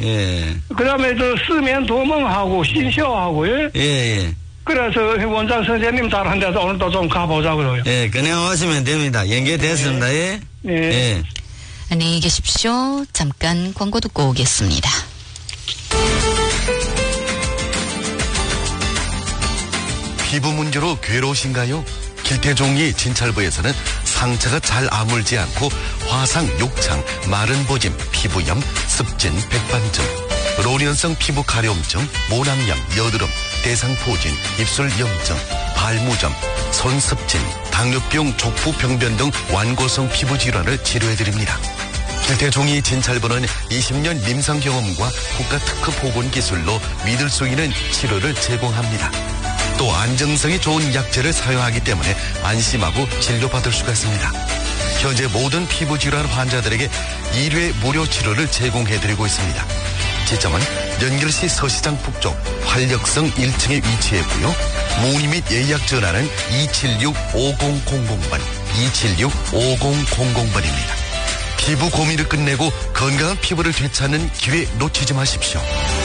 예. 그다음에 저 스면 도멍하고 신쇼하고요. 예, 예. 그래서 원장 선생님 다른데도 오늘 또 좀 가보자고요. 예, 그냥 오시면 됩니다. 연결됐습니다. 예. 예. 예. 안녕히 계십시오. 잠깐 광고 듣고 오겠습니다. 피부 문제로 괴로우신가요? 길태종이 진찰부에서는 상처가 잘 아물지 않고 화상, 욕창, 마른 보짐, 피부염, 습진, 백반증, 로련성 피부 가려움증, 모낭염, 여드름, 대상포진, 입술 염증, 발무점, 손습진, 당뇨병, 족부병변 등 완고성 피부 질환을 치료해드립니다. 길태종이 진찰부는 20년 임상 경험과 국가 특허 보건 기술로 믿을 수 있는 치료를 제공합니다. 또 안정성이 좋은 약재를 사용하기 때문에 안심하고 진료받을 수가 있습니다. 현재 모든 피부질환 환자들에게 1회 무료 치료를 제공해드리고 있습니다. 지점은 연결시 서시장 북쪽 활력성 1층에 위치해 있고요. 문의 및 예약 전화는 276-5000번, 276-5000번입니다. 피부 고민을 끝내고 건강한 피부를 되찾는 기회 놓치지 마십시오.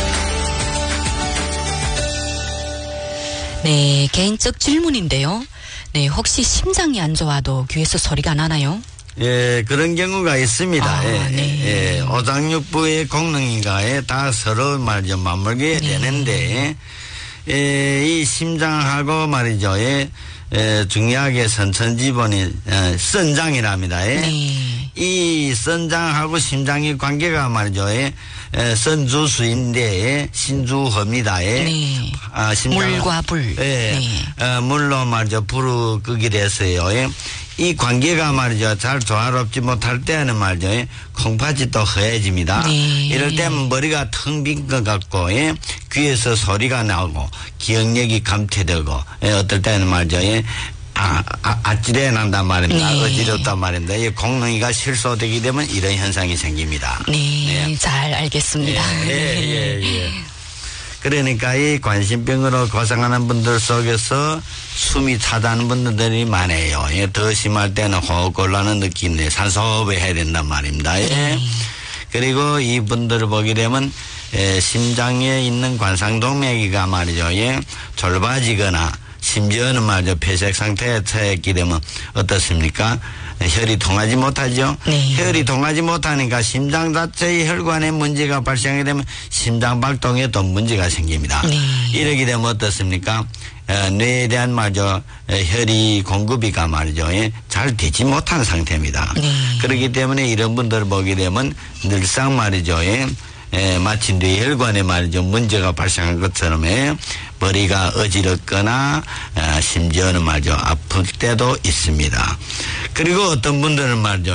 네, 개인적 질문인데요. 네, 혹시 심장이 안 좋아도 귀에서 소리가 나나요? 예, 그런 경우가 있습니다. 예, 네. 예, 오장육부의功能인가에 다 서로 말이죠, 맞물게 되는데, 이 심장하고 말이죠, 중요하게 선천지본이, 선장이랍니다. 이 선장하고 심장의 관계가 말이죠, 선주수인데, 신주합니다. 물과 불. 물로 말이죠, 불을 끄게 됐어요. 이 관계가 말이죠, 잘 조화롭지 못할 때는 말이죠, 콩팥이 또 허해집니다. 이럴 때는 머리가 텅 빈 것 같고, 귀에서 소리가 나오고, 기억력이 감퇴되고, 어떨 때는 말이죠, 아찔해 난단 말입니다. 어지럽단 말입니다. 이 공능이가 실소되게 되면 이런 현상이 생깁니다. 네, 잘 알겠습니다. 그러니까 이 관심병으로 고생하는 분들 속에서 숨이 차다는 분들이 많아요. 더 심할 때는 호흡곤란을 느끼는데 산소호흡을 해야 된단 말입니다. 그리고 이 분들을 보게 되면 심장에 있는 관상동맥이가 말이죠. 좁아지거나 심지어는 말이죠. 폐색 상태에 처했게 되면 어떻습니까? 혈이 통하지 못하죠. 혈이 통하지 못하니까 심장 자체의 혈관에 문제가 발생하게 되면 심장박동에도 문제가 생깁니다. 이러게 되면 어떻습니까? 뇌에 대한 말이죠. 혈이 공급이가 말이죠. 잘 되지 못한 상태입니다. 그렇기 때문에 이런 분들을 보게 되면 늘상 말이죠. 마치 뇌혈관에 말이죠. 문제가 발생한 것처럼 머리가 어지럽거나 심지어는 말이죠. 아플 때도 있습니다. 그리고 어떤 분들은 말이죠.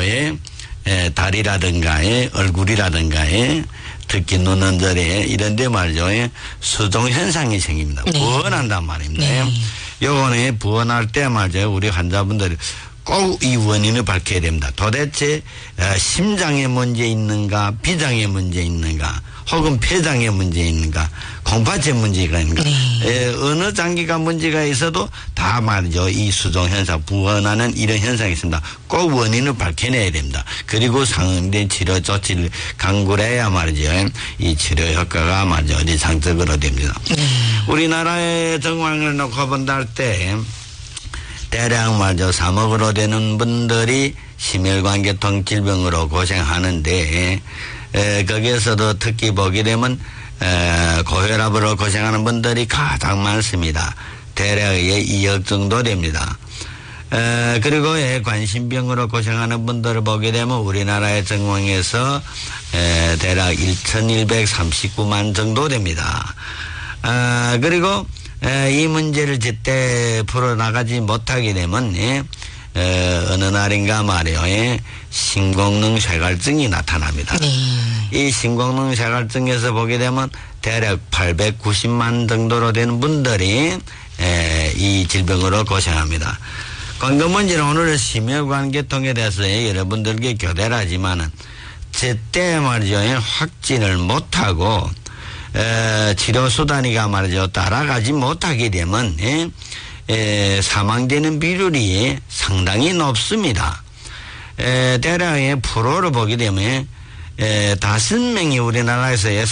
다리라든가 얼굴이라든가 특히 눈 언저리에 이런 데 말이죠. 수종 현상이 생깁니다. 부어난단 말입니다. 요거는 부어날 때 말이죠. 우리 환자분들이 꼭 이 원인을 밝혀야 됩니다. 도대체 심장에 문제 있는가, 비장에 문제 있는가, 혹은 폐장에 문제 있는가, 콩팥에 문제가 있는가, 어느 장기가 문제가 있어도 다 말이죠. 이 수종 현상, 부어나는 이런 현상이 있습니다. 꼭 원인을 밝혀내야 됩니다. 그리고 상응된 치료 조치를 강구해야 말이죠. 이 치료 효과가 말이죠. 이상적으로 됩니다. 우리나라의 정황을 놓고 본다 할 때 대략 말이죠. 3억으로 되는 분들이 심혈관계통 질병으로 고생하는데 거기에서도 특히 보게 되면 고혈압으로 고생하는 분들이 가장 많습니다. 대략 2억 정도 됩니다. 그리고 관심병으로 고생하는 분들을 보게 되면 우리나라의 정황에서 대략 1,139만 정도 됩니다. 그리고 이 문제를 제때 풀어나가지 못하게 되면 어느 날인가 말이에요. 심공능 쇠갈증이 나타납니다. 이 심공능 쇠갈증에서 보게 되면 대략 890만 정도로 되는 분들이 이 질병으로 고생합니다. 건강 문제는 오늘 심혈관계통에 대해서 여러분들께 교대를 하지만은 제때 말이죠. 확진을 못하고 치료 수단이가 말이죠. 따라가지 못하게 되면 사망되는 비율이 상당히 높습니다. 대략 프로를 보게 되면 5명이 우리나라에서